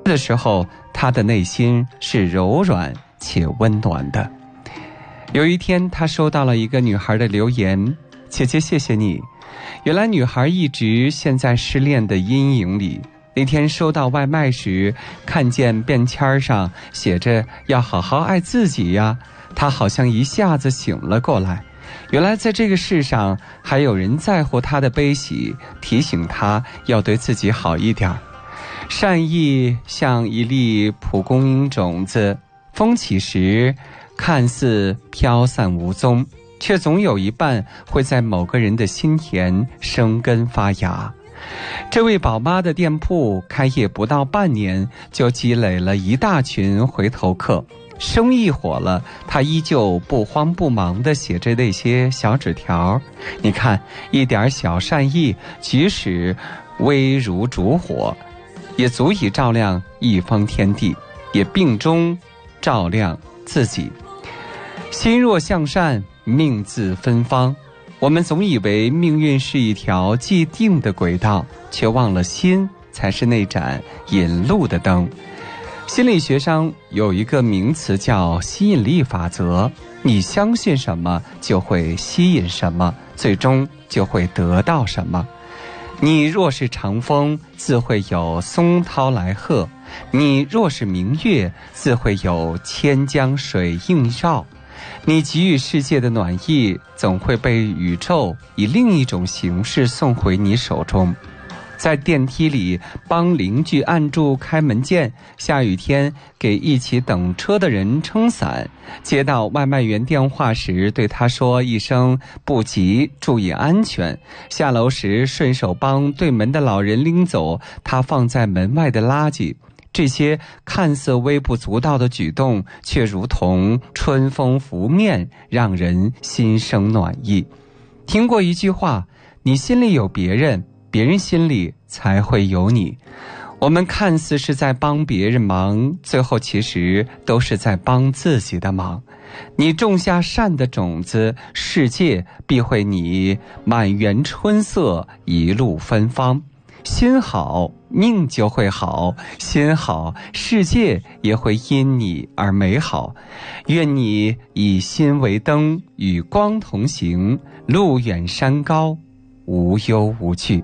的时候，他的内心是柔软且温暖的。有一天，他收到了一个女孩的留言：姐姐，谢谢你。原来女孩一直陷在失恋的阴影里。那天收到外卖时，看见便签上写着要好好爱自己呀，她好像一下子醒了过来。原来在这个世上还有人在乎她的悲喜，提醒她要对自己好一点。善意像一粒蒲公英种子，风起时看似飘散无踪，却总有一半会在某个人的心田生根发芽。这位宝妈的店铺开业不到半年，就积累了一大群回头客，生意火了，她依旧不慌不忙地写着那些小纸条。你看，一点小善意，即使微如烛火，也足以照亮一方天地，也并中照亮自己。心若向善，命自芬芳。我们总以为命运是一条既定的轨道，却忘了心才是那盏引路的灯。心理学上有一个名词叫吸引力法则，你相信什么就会吸引什么，最终就会得到什么。你若是长风，自会有松涛来贺；你若是明月，自会有千江水映照。你给予世界的暖意，总会被宇宙以另一种形式送回你手中。在电梯里帮邻居按住开门键，下雨天给一起等车的人撑伞，接到外卖员电话时对他说一声不急，注意安全，下楼时顺手帮对门的老人拎走他放在门外的垃圾。这些看似微不足道的举动，却如同春风拂面，让人心生暖意。听过一句话，你心里有别人，别人心里才会有你。我们看似是在帮别人忙，最后其实都是在帮自己的忙。你种下善的种子，世界必会你满园春色，一路芬芳。心好，命就会好；心好，世界也会因你而美好。愿你以心为灯，与光同行，路远山高，无忧无惧。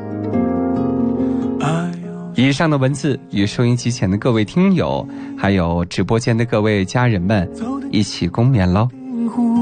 以上的文字与收音机前的各位听友，还有直播间的各位家人们一起共勉喽。